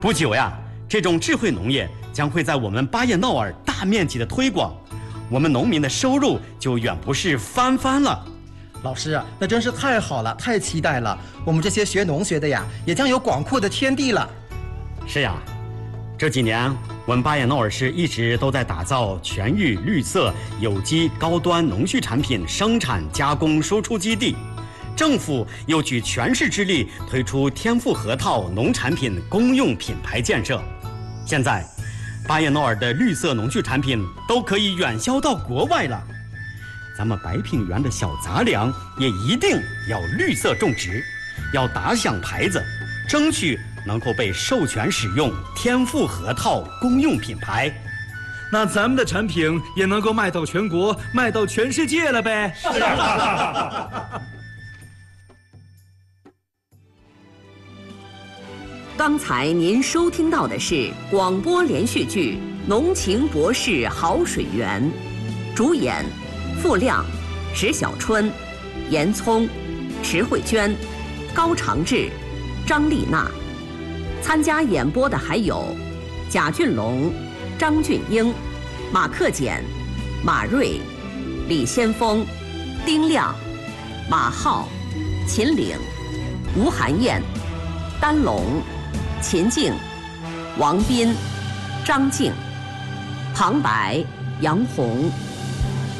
不久呀，这种智慧农业将会在我们巴彦淖尔大面积的推广，我们农民的收入就远不是翻了。 老师啊，那真是太好了，太期待了！我们这些学农学的呀，也将有广阔的天地了。 是呀，这几年我们巴彦淖尔市一直都在打造全域绿色有机高端农畜产品生产加工输出基地，政府又举全市之力推出天赋河套农产品公用品牌建设。现在，巴彦淖尔的绿色农畜产品都可以远销到国外了。咱们白品园的小杂粮也一定要绿色种植，要打响牌子，争取能够被授权使用天赋河套公用品牌。 那咱们的产品也能够卖到全国，卖到全世界了呗。是刚才您收听到的是广播连续剧《农情博士好水源》，主演傅亮、石小春、严聪、池慧娟、高长志、张丽娜。参加演播的还有贾俊龙、张俊英、马克简、马瑞、李先锋、丁亮、马浩、秦岭、吴寒燕、丹龙、秦静、王斌、张静、旁白、杨红。